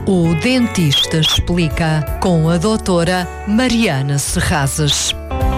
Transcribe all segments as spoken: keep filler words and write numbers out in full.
O Dentista Explica, com a doutora Mariana Serrazes.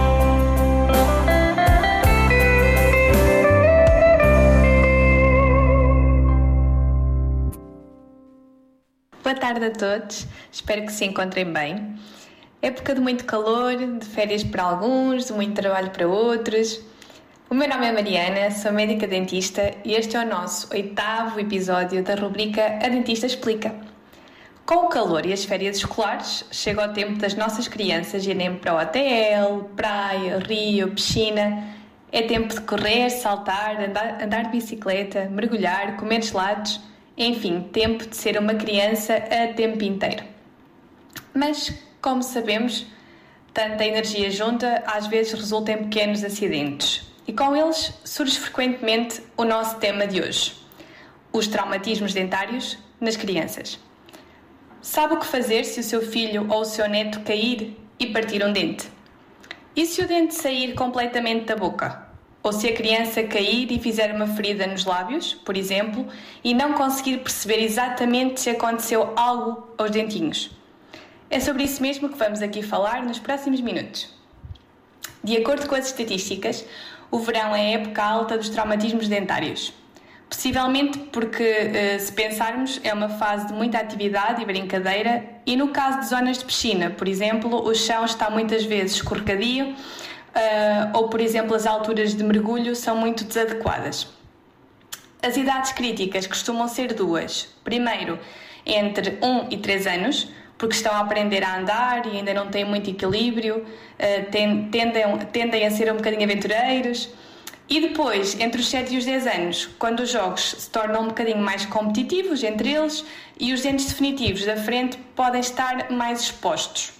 Boa tarde a todos, espero que se encontrem bem. Época de muito calor, de férias para alguns, de muito trabalho para outros. O meu nome é Mariana, sou médica dentista e este é o nosso oitavo episódio da rubrica A Dentista Explica. Com o calor e as férias escolares, chega o tempo das nossas crianças irem para o hotel, praia, rio, piscina. É tempo de correr, saltar, andar, andar de bicicleta, mergulhar, comer gelados. Enfim, tempo de ser uma criança a tempo inteiro. Mas, como sabemos, tanta energia junta às vezes resulta em pequenos acidentes. E com eles surge frequentemente o nosso tema de hoje: os traumatismos dentários nas crianças. Sabe o que fazer se o seu filho ou o seu neto cair e partir um dente? E se o dente sair completamente da boca? Ou se a criança cair e fizer uma ferida nos lábios, por exemplo, e não conseguir perceber exatamente se aconteceu algo aos dentinhos? É sobre isso mesmo que vamos aqui falar nos próximos minutos. De acordo com as estatísticas, o verão é a época alta dos traumatismos dentários. Possivelmente porque, se pensarmos, é uma fase de muita atividade e brincadeira e no caso de zonas de piscina, por exemplo, o chão está muitas vezes escorregadio ou, por exemplo, as alturas de mergulho são muito desadequadas. As idades críticas costumam ser duas. Primeiro, entre um e três anos, porque estão a aprender a andar e ainda não têm muito equilíbrio, tendem, tendem a ser um bocadinho aventureiros. E depois, entre os sete e os dez anos, quando os jogos se tornam um bocadinho mais competitivos entre eles e os dentes definitivos da frente podem estar mais expostos.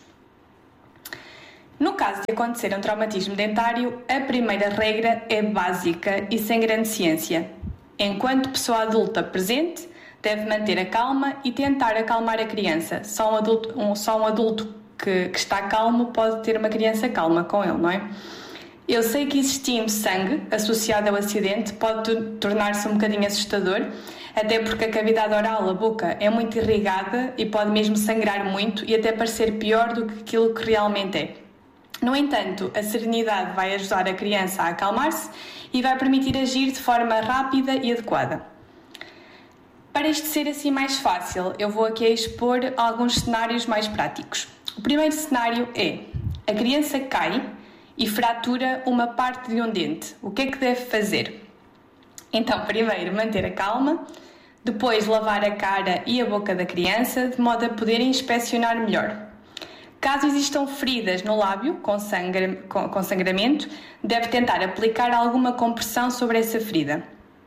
No caso de acontecer um traumatismo dentário, a primeira regra é básica e sem grande ciência. Enquanto pessoa adulta presente, deve manter a calma e tentar acalmar a criança. Só um adulto, um, só um adulto que, que está calmo pode ter uma criança calma com ele, não é? Eu sei que existindo sangue associado ao acidente pode tornar-se um bocadinho assustador, até porque a cavidade oral, a boca, é muito irrigada e pode mesmo sangrar muito e até parecer pior do que aquilo que realmente é. No entanto, a serenidade vai ajudar a criança a acalmar-se e vai permitir agir de forma rápida e adequada. Para isto ser assim mais fácil, eu vou aqui expor alguns cenários mais práticos. O primeiro cenário é: a criança cai e fratura uma parte de um dente. O que é que deve fazer? Então, primeiro, manter a calma, depois lavar a cara e a boca da criança, de modo a poderem inspecionar melhor. Caso existam feridas no lábio com, sangra, com, com sangramento, deve tentar aplicar alguma compressão sobre essa ferida.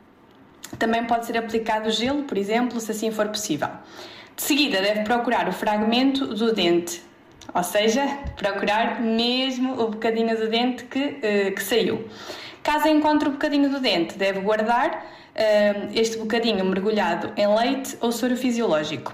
Também pode ser aplicado gelo, por exemplo, se assim for possível. De seguida, deve procurar o fragmento do dente, ou seja, procurar mesmo o bocadinho do dente que, uh, que saiu. Caso encontre o bocadinho do dente, deve guardar uh, este bocadinho mergulhado em leite ou soro fisiológico.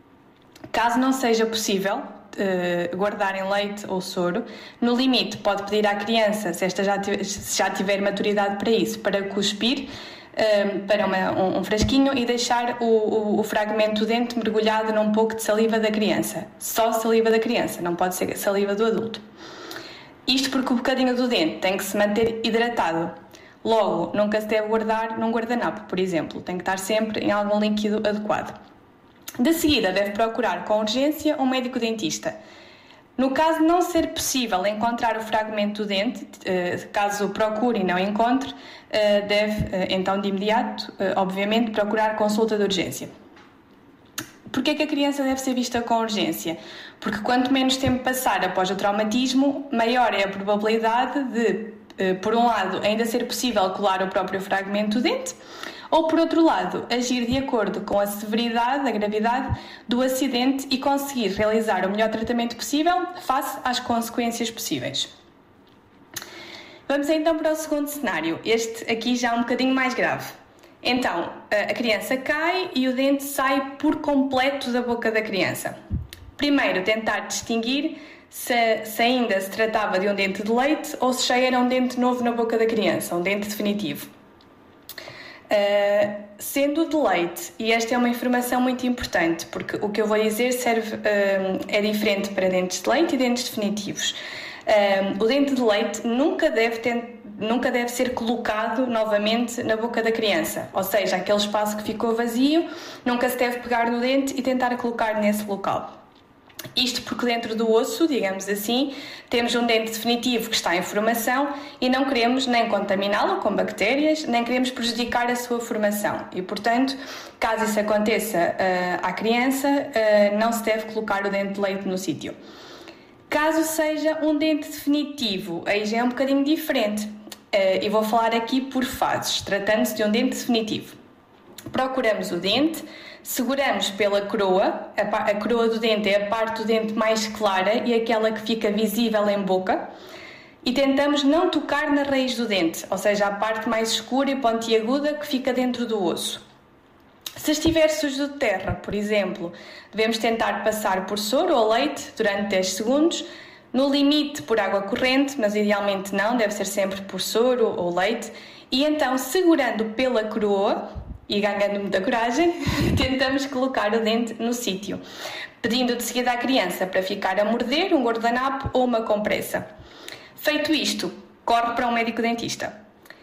Caso não seja possível uh, guardar em leite ou soro, no limite pode pedir à criança, se esta já tiver, se já tiver maturidade para isso, para cuspir um, para uma, um, um frasquinho e deixar o, o, o fragmento do dente mergulhado num pouco de saliva da criança. Só saliva da criança, não pode ser saliva do adulto. Isto porque o bocadinho do dente tem que se manter hidratado. Logo, nunca se deve guardar num guardanapo, por exemplo. Tem que estar sempre em algum líquido adequado. De seguida, deve procurar com urgência um médico dentista. No caso de não ser possível encontrar o fragmento do dente, caso procure e não encontre, deve, então, de imediato, obviamente, procurar consulta de urgência. Porquê é que a criança deve ser vista com urgência? Porque quanto menos tempo passar após o traumatismo, maior é a probabilidade de, por um lado, ainda ser possível colar o próprio fragmento do dente, ou, por outro lado, agir de acordo com a severidade, a gravidade do acidente e conseguir realizar o melhor tratamento possível face às consequências possíveis. Vamos então para o segundo cenário, este aqui já um bocadinho mais grave. Então, a criança cai e o dente sai por completo da boca da criança. Primeiro, tentar distinguir se, se ainda se tratava de um dente de leite ou se já era um dente novo na boca da criança, um dente definitivo. Uh, sendo de leite, e esta é uma informação muito importante, porque o que eu vou dizer serve, uh, é diferente para dentes de leite e dentes definitivos. Uh, o dente de leite nunca deve, ter, nunca deve ser colocado novamente na boca da criança, ou seja, aquele espaço que ficou vazio, nunca se deve pegar no dente e tentar colocar nesse local. Isto porque dentro do osso, digamos assim, temos um dente definitivo que está em formação e não queremos nem contaminá-lo com bactérias, nem queremos prejudicar a sua formação. E, portanto, caso isso aconteça uh, à criança, uh, não se deve colocar o dente de leite no sítio. Caso seja um dente definitivo, aí já é um bocadinho diferente. Uh, e vou falar aqui por fases, tratando-se de um dente definitivo. Procuramos o dente, seguramos pela coroa, a, a coroa do dente é a parte do dente mais clara e aquela que fica visível em boca, e tentamos não tocar na raiz do dente, ou seja, a parte mais escura e pontiaguda que fica dentro do osso. Se estiver sujo de terra, por exemplo, devemos tentar passar por soro ou leite durante dez segundos, no limite por água corrente, mas idealmente não, deve ser sempre por soro ou leite, e então, segurando pela coroa e ganhando muita coragem, tentamos colocar o dente no sítio, pedindo de seguida à criança para ficar a morder um guardanapo ou uma compressa. Feito isto, corre para um médico dentista.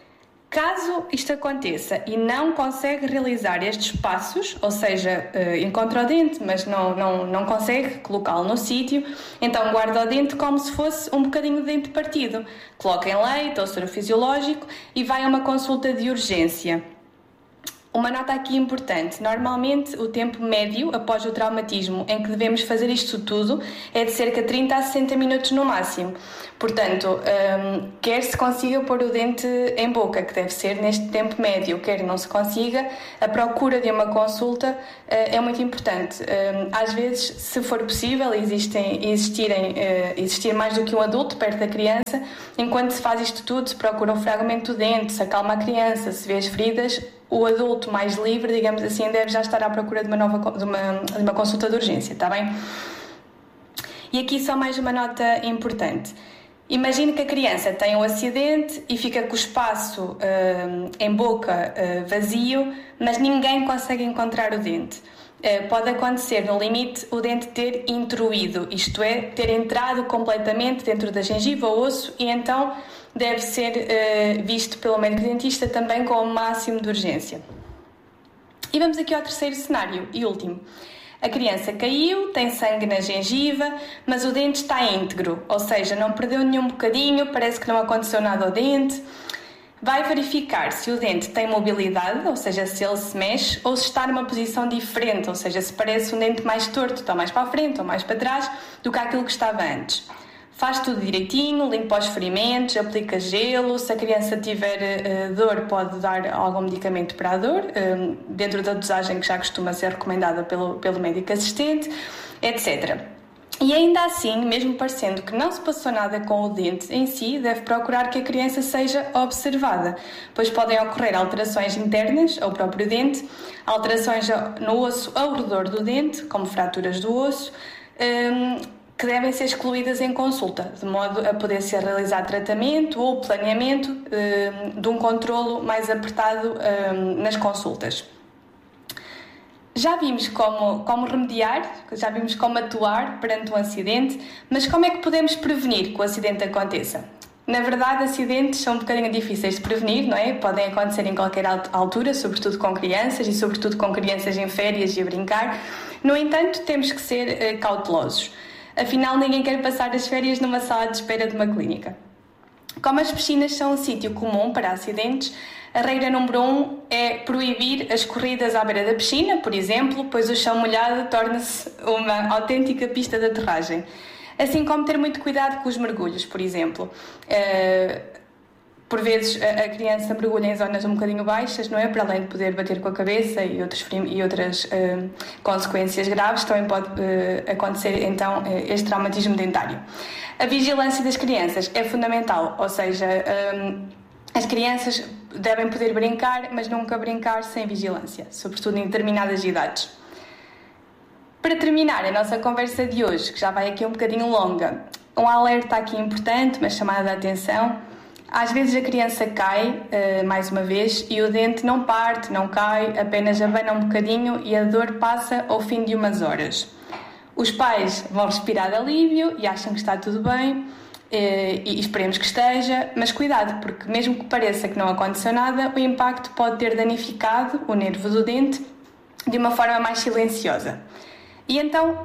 Caso isto aconteça e não consegue realizar estes passos, ou seja, encontra o dente, mas não, não, não consegue colocá-lo no sítio, então guarda o dente como se fosse um bocadinho de dente partido. Coloca em leite ou soro fisiológico e vai a uma consulta de urgência. Uma nota aqui importante, normalmente o tempo médio após o traumatismo em que devemos fazer isto tudo é de cerca de trinta a sessenta minutos no máximo. Portanto, um, quer se consiga pôr o dente em boca, que deve ser neste tempo médio, quer não se consiga, a procura de uma consulta uh, é muito importante. Um, às vezes, se for possível, existem, existirem, uh, existir mais do que um adulto perto da criança, enquanto se faz isto tudo, se procura um fragmento do dente, se acalma a criança, se vê as feridas, o adulto mais livre, digamos assim, deve já estar à procura de uma, nova, de uma, de uma consulta de urgência, está bem? E aqui só mais uma nota importante. Imagine que a criança tem um acidente e fica com o espaço uh, em boca uh, vazio, mas ninguém consegue encontrar o dente. Uh, pode acontecer, no limite, o dente ter intruído, isto é, ter entrado completamente dentro da gengiva ou osso, e então deve ser uh, visto pelo médico dentista também com o máximo de urgência. E vamos aqui ao terceiro cenário e último. A criança caiu, tem sangue na gengiva, mas o dente está íntegro, ou seja, não perdeu nenhum bocadinho, parece que não aconteceu nada ao dente. Vai verificar se o dente tem mobilidade, ou seja, se ele se mexe, ou se está numa posição diferente, ou seja, se parece um dente mais torto, ou mais para a frente ou mais para trás, do que aquilo que estava antes. Faz tudo direitinho, limpa os ferimentos, aplica gelo, se a criança tiver uh, dor pode dar algum medicamento para a dor, uh, dentro da dosagem que já costuma ser recomendada pelo, pelo médico assistente, etcétera. E ainda assim, mesmo parecendo que não se passou nada com o dente em si, deve procurar que a criança seja observada, pois podem ocorrer alterações internas ao próprio dente, alterações no osso ao redor do dente, como fraturas do osso, um, que devem ser excluídas em consulta, de modo a poder ser realizado tratamento ou planeamento um, de um controlo mais apertado um, nas consultas. Já vimos como, como remediar, já vimos como atuar perante um acidente, mas como é que podemos prevenir que o acidente aconteça? Na verdade, acidentes são um bocadinho difíceis de prevenir, não é? Podem acontecer em qualquer altura, sobretudo com crianças e sobretudo com crianças em férias e a brincar. No entanto, temos que ser uh, cautelosos. Afinal, ninguém quer passar as férias numa sala de espera de uma clínica. Como as piscinas são um sítio comum para acidentes, a regra número um é proibir as corridas à beira da piscina, por exemplo, pois o chão molhado torna-se uma autêntica pista de aterragem. Assim como ter muito cuidado com os mergulhos, por exemplo. Uh, por vezes a criança mergulha em zonas um bocadinho baixas, não é? Para além de poder bater com a cabeça e, outros, e outras uh, consequências graves, também pode uh, acontecer então uh, este traumatismo dentário. A vigilância das crianças é fundamental, ou seja, um, as crianças devem poder brincar, mas nunca brincar sem vigilância, sobretudo em determinadas idades. Para terminar a nossa conversa de hoje, que já vai aqui um bocadinho longa, um alerta aqui importante, mas chamada de atenção. Às vezes a criança cai, uh, mais uma vez, e o dente não parte, não cai, apenas abana um bocadinho e a dor passa ao fim de umas horas. Os pais vão respirar de alívio e acham que está tudo bem, e esperemos que esteja, mas cuidado, porque mesmo que pareça que não aconteceu nada, o impacto pode ter danificado o nervo do dente de uma forma mais silenciosa. E então,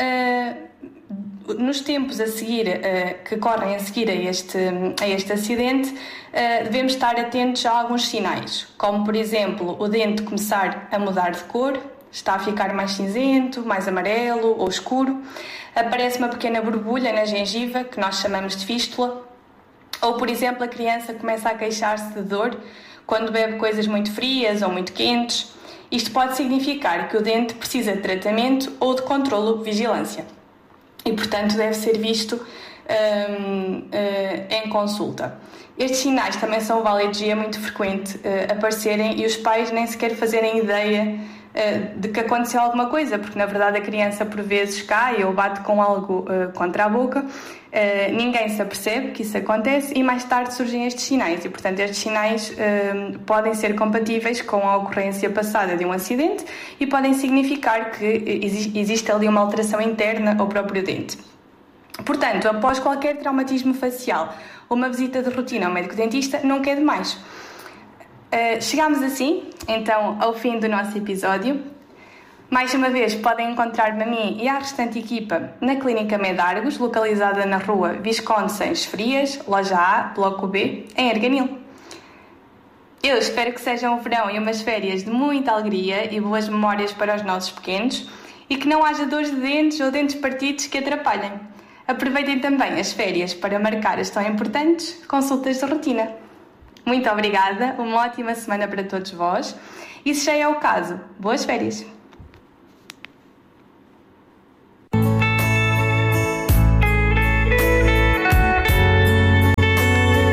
nos tempos a seguir, que correm a seguir a este, a este acidente, devemos estar atentos a alguns sinais, como por exemplo o dente começar a mudar de cor, está a ficar mais cinzento, mais amarelo ou escuro, aparece uma pequena borbulha na gengiva, que nós chamamos de fístula, ou, por exemplo, a criança começa a queixar-se de dor quando bebe coisas muito frias ou muito quentes. Isto pode significar que o dente precisa de tratamento ou de controlo de vigilância e, portanto, deve ser visto hum, hum, em consulta. Estes sinais também são válidos e é muito frequente uh, aparecerem e os pais nem sequer fazerem ideia de que aconteceu alguma coisa, porque na verdade a criança por vezes cai ou bate com algo uh, contra a boca, uh, ninguém se apercebe que isso acontece e mais tarde surgem estes sinais e, portanto, estes sinais uh, podem ser compatíveis com a ocorrência passada de um acidente e podem significar que exi- existe ali uma alteração interna ao próprio dente. Portanto, após qualquer traumatismo facial ou uma visita de rotina ao médico-dentista, nunca é demais. Uh, chegamos assim, então, ao fim do nosso episódio. Mais uma vez, podem encontrar-me a mim e à restante equipa na Clínica Medargos, localizada na rua Visconde Sanches Frias, loja A, bloco B, em Arganil. Eu espero que seja um verão e umas férias de muita alegria e boas memórias para os nossos pequenos e que não haja dores de dentes ou dentes partidos que atrapalhem. Aproveitem também as férias para marcar as tão importantes consultas de rotina. Muito obrigada, uma ótima semana para todos vós e, se já é o caso, boas férias!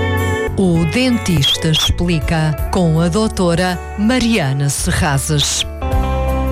O Dentista Explica, com a doutora Mariana Serrazes.